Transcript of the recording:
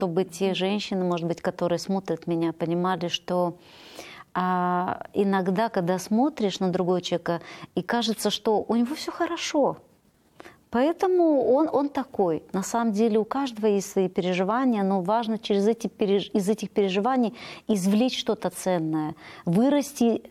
чтобы те женщины, может быть, которые смотрят меня, понимали, что иногда, когда смотришь на другого человека, и кажется, что у него все хорошо, поэтому он такой. На самом деле у каждого есть свои переживания, но важно из этих переживаний извлечь что-то ценное, вырасти